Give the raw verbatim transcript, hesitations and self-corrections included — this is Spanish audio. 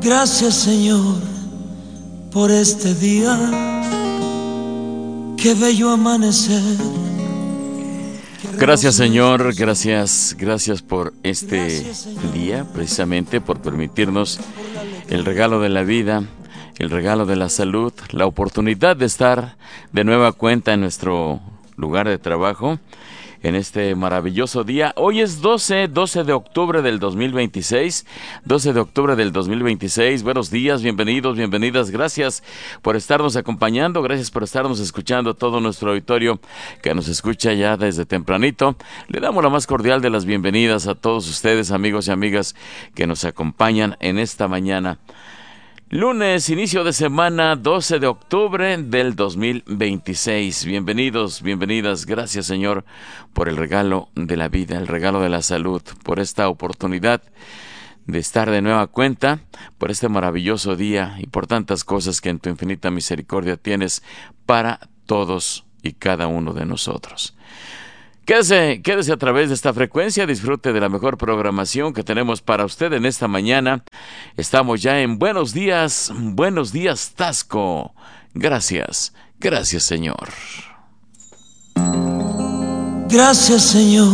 Gracias, Señor, por este día. Qué bello amanecer. Gracias, Señor, gracias, gracias por este día, precisamente por permitirnos el regalo de la vida, el regalo de la salud, la oportunidad de estar de nueva cuenta en nuestro lugar de trabajo en este maravilloso día. Hoy es doce, doce de octubre del dos mil veintiséis, doce de octubre del dos mil veintiséis. Buenos días, bienvenidos, bienvenidas. Gracias por estarnos acompañando, gracias por estarnos escuchando, todo nuestro auditorio que nos escucha ya desde tempranito. Le damos la más cordial de las bienvenidas a todos ustedes, amigos y amigas que nos acompañan en esta mañana. Lunes, inicio de semana, doce de octubre del dos mil veintiséis. Bienvenidos, bienvenidas. Gracias, Señor, por el regalo de la vida, el regalo de la salud, por esta oportunidad de estar de nueva cuenta, por este maravilloso día y por tantas cosas que en tu infinita misericordia tienes para todos y cada uno de nosotros. Quédese, quédese a través de esta frecuencia, disfrute de la mejor programación que tenemos para usted en esta mañana. Estamos ya en Buenos Días, Buenos Días Tasco. Gracias, gracias, Señor. Gracias, Señor,